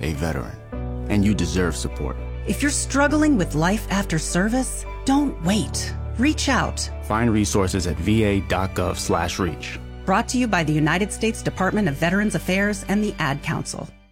a veteran, and you deserve support. If you're struggling with life after service, don't wait. Reach out. Find resources at va.gov/reach. Brought to you by the United States Department of Veterans Affairs and the Ad Council.